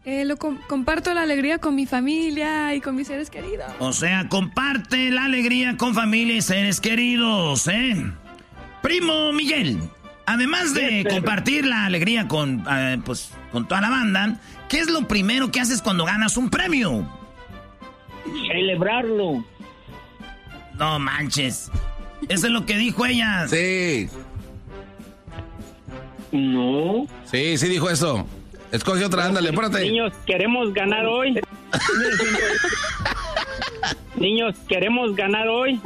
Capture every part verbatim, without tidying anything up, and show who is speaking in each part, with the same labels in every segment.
Speaker 1: Eh, lo com- comparto la alegría con mi familia y con mis seres queridos.
Speaker 2: O sea, comparte la alegría con familia y seres queridos, ¿eh? Primo Miguel, además de compartir la alegría con, eh, pues, con toda la banda, ¿qué es lo primero que haces cuando ganas un premio?
Speaker 3: Celebrarlo.
Speaker 2: No manches. Eso es lo que dijo ella.
Speaker 4: Sí.
Speaker 3: No.
Speaker 4: Sí, sí dijo eso. Escoge otra, ándale, párate.
Speaker 3: Niños, queremos ganar hoy. Niños, queremos ganar hoy.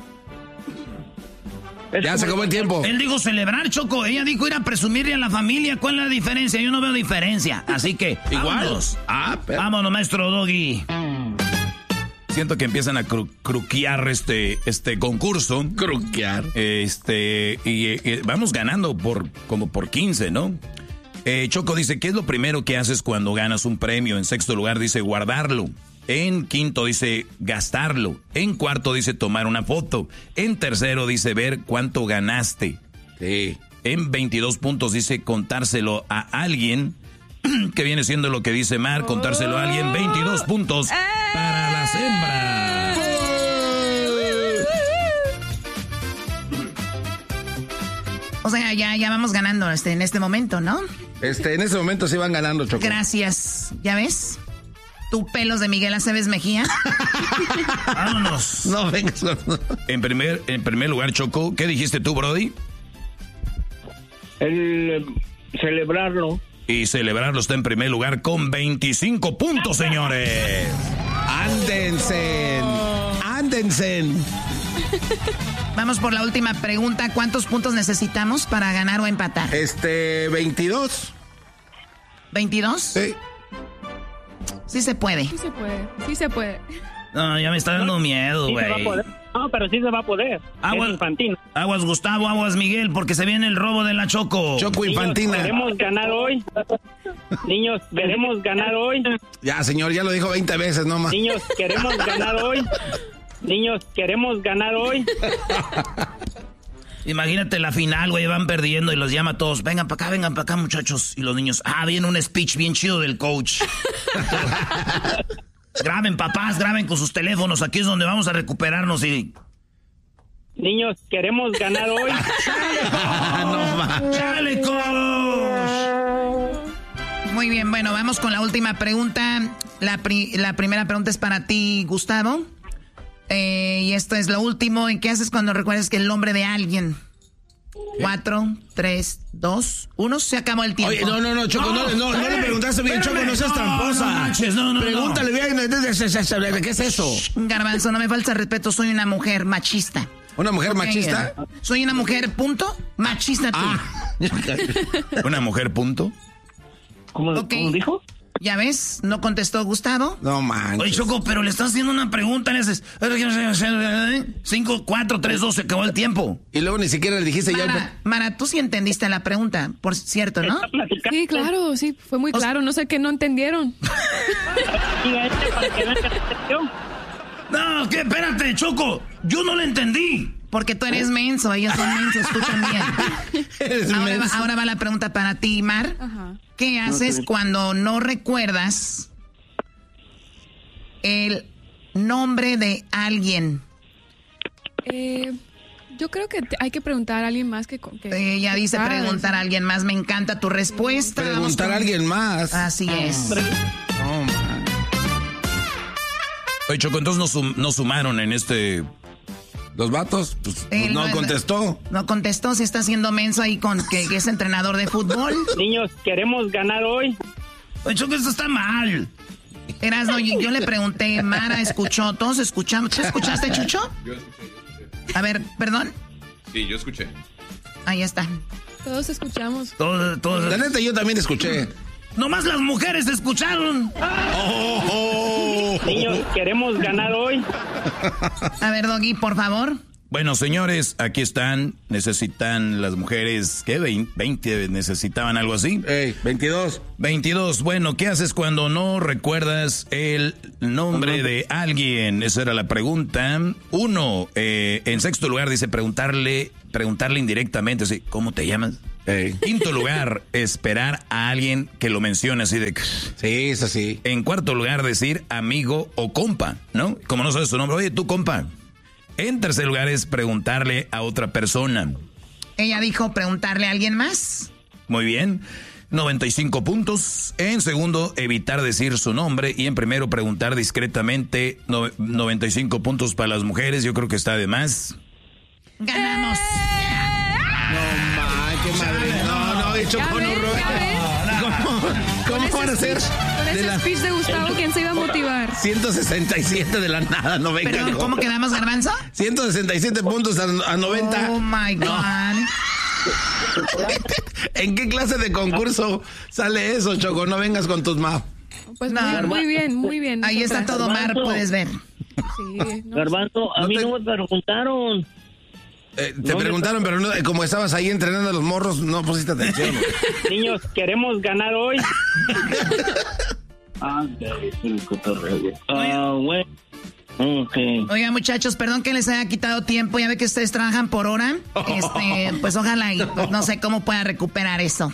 Speaker 4: Ya se acabó el tiempo.
Speaker 2: Él dijo celebrar, Choco. Ella dijo ir a presumirle a la familia. ¿Cuál es la diferencia? Yo no veo diferencia. Así que,
Speaker 4: igual.
Speaker 2: Vámonos,
Speaker 4: ah, pero...
Speaker 2: vámonos maestro Doggy. Siento que empiezan a cru- cruquear este, este concurso.
Speaker 4: Cruquear.
Speaker 2: Este, y, y vamos ganando por como por quince, ¿no? Eh, Choco dice, ¿qué es lo primero que haces cuando ganas un premio? En sexto lugar dice guardarlo. En quinto dice gastarlo. En cuarto dice tomar una foto. En tercero dice ver cuánto ganaste.
Speaker 4: Sí.
Speaker 2: En veintidós puntos dice contárselo a alguien. Que viene siendo lo que dice Mar, contárselo a alguien. veintidós puntos para las hembras.
Speaker 5: O sea, ya, ya vamos ganando este, en este momento, ¿no?
Speaker 4: Este, en ese momento sí van ganando, Choco.
Speaker 5: Gracias. ¿Ya ves? ¿Tu pelos de Miguel Aceves Mejía?
Speaker 2: Vámonos.
Speaker 4: No vengas.
Speaker 2: En primer, en primer lugar, Choco, ¿qué dijiste tú, Brody?
Speaker 3: El celebrarlo.
Speaker 2: Y celebrarlo está en primer lugar con veinticinco puntos, señores.
Speaker 4: Ándense. Ándense.
Speaker 5: Vamos por la última pregunta. ¿Cuántos puntos necesitamos para ganar o empatar?
Speaker 4: Este, veintidós.
Speaker 5: ¿veintidós?
Speaker 4: Sí.
Speaker 5: Sí se puede.
Speaker 1: Sí se puede, sí se puede.
Speaker 2: No, ya me está dando miedo,
Speaker 3: Sí se va a
Speaker 2: güey.
Speaker 3: poder. No, pero sí se va a poder.
Speaker 2: Aguas,
Speaker 3: Es infantil.
Speaker 2: aguas Gustavo, aguas Miguel, porque se viene el robo de la Choco.
Speaker 4: Choco
Speaker 3: Niños,
Speaker 4: infantina.
Speaker 3: queremos ganar hoy. Niños, queremos ganar hoy.
Speaker 4: Ya, señor, ya lo dijo veinte veces, no más.
Speaker 3: Niños, queremos ganar hoy. Niños, queremos ganar hoy.
Speaker 2: Imagínate la final, güey, van perdiendo y los llama a todos. Vengan para acá, vengan para acá, muchachos. Y los niños, ah, viene un speech bien chido del coach. Graben, papás, graben con sus teléfonos. Aquí es donde vamos a recuperarnos y...
Speaker 3: Niños, queremos ganar hoy.
Speaker 4: No más.
Speaker 2: ¡Chale, coach!
Speaker 5: Muy bien, bueno, vamos con la última pregunta. La, pri- la primera pregunta es para ti, Gustavo. Eh, y esto es lo último. ¿En qué haces cuando recuerdas que el nombre de alguien? Cuatro, tres, dos, uno. Se acabó el tiempo.
Speaker 4: Oye, no, no, no, Choco, no, no, no, no le preguntaste bien, Choco, no seas tramposa.
Speaker 2: No, manches, no, no,
Speaker 4: Pregúntale bien, ¿qué es eso?
Speaker 5: Garbanzo, no me falta respeto. Soy una mujer machista.
Speaker 4: ¿Una mujer
Speaker 5: Ok,
Speaker 4: machista?
Speaker 5: Soy una mujer, punto. Machista tú.
Speaker 4: Ah.
Speaker 2: ¿Una mujer, punto?
Speaker 3: ¿Cómo,
Speaker 5: Ok.
Speaker 3: ¿cómo dijo?
Speaker 5: ¿Ya ves? ¿No contestó Gustavo?
Speaker 4: No manches.
Speaker 2: Oye, Choco, pero le estás haciendo una pregunta. Le haces... Cinco, cuatro, tres, dos, se acabó el tiempo.
Speaker 4: Y luego ni siquiera le dijiste ya.
Speaker 5: Mara, Mara, tú sí entendiste la pregunta, por cierto, ¿no?
Speaker 3: Está platicando.
Speaker 1: Sí, claro, sí, fue muy claro. No sé qué no entendieron.
Speaker 3: Diga este para que vean que te entendió.
Speaker 2: No, ¿qué? Espérate, Choco. Yo no le entendí.
Speaker 5: Porque tú eres menso, ellos son mensos, tú también.
Speaker 4: Eres
Speaker 5: Ahora va,
Speaker 4: menso.
Speaker 5: ahora va la pregunta para ti, Mar.
Speaker 1: Ajá.
Speaker 5: ¿Qué haces cuando no recuerdas el nombre de alguien?
Speaker 1: Eh, yo creo que te- hay que preguntar a alguien más que... que
Speaker 5: Eh, ya dice
Speaker 1: Ah,
Speaker 5: preguntar a alguien más. Me encanta tu respuesta. Vamos
Speaker 4: Preguntar
Speaker 5: con-
Speaker 4: a alguien más.
Speaker 5: Así es.
Speaker 4: No, man.
Speaker 2: Oye, Choco, entonces nos, sum- nos sumaron en este...
Speaker 4: Los vatos, pues,
Speaker 5: Él
Speaker 4: no
Speaker 5: es-
Speaker 4: contestó.
Speaker 5: No contestó, se está haciendo menso ahí con que, que es entrenador de fútbol.
Speaker 3: Niños, queremos ganar hoy.
Speaker 2: Oye, Choco, esto está mal.
Speaker 5: Erasno, yo, yo le pregunté, Mara escuchó, todos escuchamos. ¿Tú escuchaste, Chucho?
Speaker 6: Yo escuché, yo escuché.
Speaker 5: A ver, ¿perdón?
Speaker 6: Sí, yo escuché.
Speaker 5: Ahí está.
Speaker 1: Todos escuchamos.
Speaker 2: Todos, todos...
Speaker 4: La neta, yo también escuché.
Speaker 2: Nomás las mujeres escucharon.
Speaker 3: Niños, queremos ganar hoy.
Speaker 5: A ver, Doggy, por favor.
Speaker 2: Bueno, señores, aquí están. Necesitan las mujeres, ¿qué? veinte, necesitaban algo así.
Speaker 4: Ey, veintidós.
Speaker 2: veintidós. Bueno, ¿qué haces cuando no recuerdas el nombre de alguien? Esa era la pregunta. Uno, eh, en sexto lugar dice preguntarle, preguntarle indirectamente, así, ¿cómo te llamas? Ey. Quinto lugar, esperar a alguien que lo mencione así de...
Speaker 4: Sí, es así.
Speaker 2: En cuarto lugar, decir amigo o compa, ¿no? Como no sabes su nombre, oye, tú compa. En tercer lugar es preguntarle a otra persona.
Speaker 5: Ella dijo preguntarle a alguien más.
Speaker 2: Muy bien. noventa y cinco puntos. En segundo, evitar decir su nombre. Y en primero, preguntar discretamente. No, noventa y cinco puntos para las mujeres. Yo creo que está de más.
Speaker 5: ¡Ganamos!
Speaker 4: No, ma, qué madre. No, no, Choco, no, bro. ¿Cómo, cómo van a ser?
Speaker 1: Con
Speaker 4: De
Speaker 1: ese
Speaker 4: la
Speaker 1: speech de Gustavo, ¿quién se iba a motivar?
Speaker 4: ciento sesenta y siete de la nada, no venga.
Speaker 5: Perdón, ¿cómo quedamos, Garbanzo?
Speaker 4: ciento sesenta y siete puntos a, a noventa.
Speaker 5: Oh, my God.
Speaker 4: ¿En qué clase de concurso sale eso, Choco? No vengas con tus ma.
Speaker 1: Pues
Speaker 5: No,
Speaker 1: muy,
Speaker 5: Garba-
Speaker 1: muy bien, muy bien.
Speaker 5: Ahí está
Speaker 1: nosotras.
Speaker 5: todo mar, puedes ver.
Speaker 1: Sí, no,
Speaker 3: Garbanzo, a
Speaker 4: No
Speaker 3: mí
Speaker 4: te-
Speaker 3: no me preguntaron.
Speaker 4: Eh, te
Speaker 3: No,
Speaker 4: preguntaron, pero no, como estabas ahí entrenando a los morros, no pusiste atención.
Speaker 3: Niños, queremos ganar hoy. Ah, ah, bueno. Okay.
Speaker 5: Oiga, muchachos, perdón que les haya quitado tiempo. Ya ve que ustedes trabajan por hora. Este, pues ojalá y pues, no sé cómo pueda recuperar eso.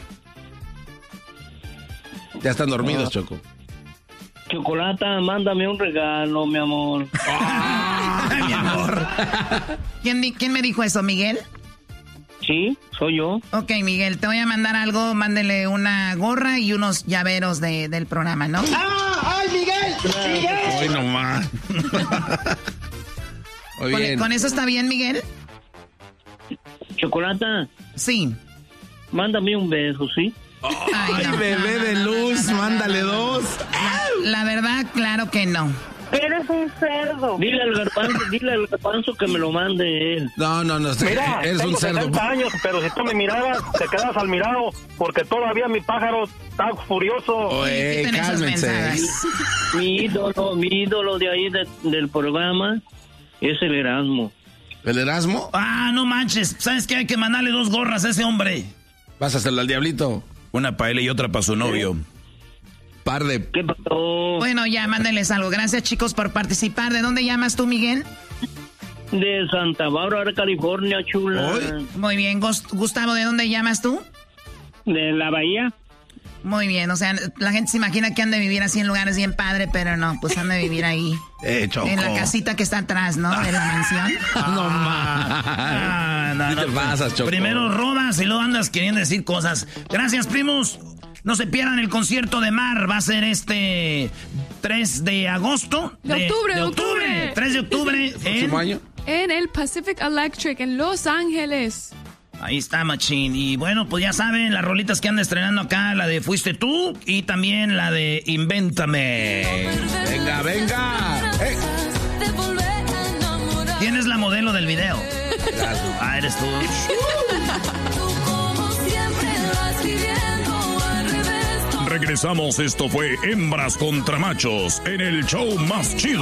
Speaker 4: Ya están dormidos, Choco.
Speaker 3: Chocolata, mándame un regalo, mi amor.
Speaker 4: Ay, mi amor.
Speaker 5: ¿Quién, di- quién me dijo eso, Miguel?
Speaker 3: Sí, soy yo.
Speaker 5: Ok, Miguel, te voy a mandar algo. Mándele una gorra y unos llaveros de, del programa, ¿no?
Speaker 4: Hoy nomás. Muy
Speaker 5: ¿Con,
Speaker 4: bien.
Speaker 5: con eso está bien, Miguel?
Speaker 3: Chocolata,
Speaker 5: Sí.
Speaker 3: mándame un beso, ¿sí?
Speaker 5: Ay,
Speaker 4: Ay,
Speaker 5: no,
Speaker 4: bebé
Speaker 5: no, no,
Speaker 4: de
Speaker 5: no,
Speaker 4: luz,
Speaker 5: no, no, no,
Speaker 4: mándale
Speaker 5: no, no.
Speaker 4: dos.
Speaker 5: La verdad, claro que no.
Speaker 7: Eres un cerdo.
Speaker 3: Dile al garbanzo, dile al garbanzo que me lo mande él.
Speaker 4: No, no, no.
Speaker 7: Mira,
Speaker 4: eres
Speaker 7: tengo
Speaker 4: un cerdo.
Speaker 7: setenta años, pero si tú me miraras, te quedas al mirado, porque todavía mi pájaro está furioso.
Speaker 4: Oye,
Speaker 5: Quiten esas
Speaker 4: cálmense.
Speaker 5: mensadas.
Speaker 3: Mi ídolo, mi ídolo de ahí de- del programa es el Erasmo.
Speaker 4: ¿El Erasmo?
Speaker 8: Ah, no manches. ¿Sabes qué? Hay que mandarle dos gorras a ese hombre.
Speaker 4: Vas a hacerlo al diablito.
Speaker 2: Una para él y otra para su novio.
Speaker 4: Par de...
Speaker 3: ¿Qué pasó?
Speaker 5: Bueno, ya, mándenles algo. Gracias, chicos, por participar. ¿De dónde llamas tú, Miguel?
Speaker 3: De Santa Bárbara, California, chula.
Speaker 4: Hoy.
Speaker 5: Muy bien. Gus- Gustavo, ¿de dónde llamas tú?
Speaker 3: De la Bahía.
Speaker 5: Muy bien. O sea, la gente se imagina que han de vivir así en lugares bien padre, pero no, pues han de vivir ahí.
Speaker 4: Eh, Choco.
Speaker 5: En la casita que está atrás, ¿no? De la mansión.
Speaker 4: No más.
Speaker 8: Ah, no,
Speaker 4: ¿Qué
Speaker 8: no,
Speaker 4: te pasas, Choco?
Speaker 8: Primero robas y luego andas queriendo decir cosas. Gracias, primos. No se pierdan el concierto de Mar. Va a ser este tres de agosto.
Speaker 1: De octubre, de octubre.
Speaker 8: tres de octubre.
Speaker 4: ¿Próximo
Speaker 8: en-
Speaker 4: año?
Speaker 1: En el Pacific Electric, en Los Ángeles.
Speaker 8: Ahí está, machín. Y bueno, pues ya saben, las rolitas que anda estrenando acá, la de Fuiste Tú y también la de Invéntame.
Speaker 4: Venga, venga. Eh.
Speaker 8: ¿Quién es la modelo del video? Ah, eres tú.
Speaker 2: Regresamos, esto fue Hembras contra Machos en el show más chido.